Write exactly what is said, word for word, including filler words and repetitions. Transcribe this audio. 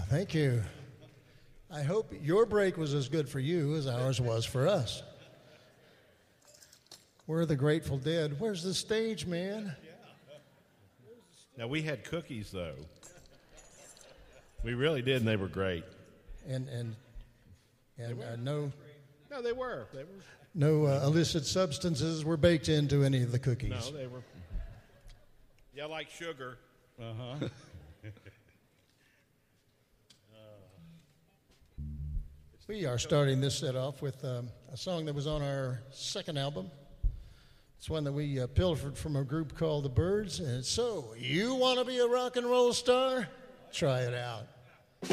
Thank you. I hope your break was as good for you as ours was for us. We're the Grateful Dead. Where's the stage, man? Now, we had cookies, though. We really did, and they were great. And and and uh, no No, they were. They were. no uh, illicit substances were baked into any of the cookies. No, they were. Yeah, like sugar. Uh-huh. We are starting this set off with um, a song that was on our second album. It's one that we uh, pilfered from a group called The Byrds. And it's So, You Want to Be a Rock and Roll Star? Try it out.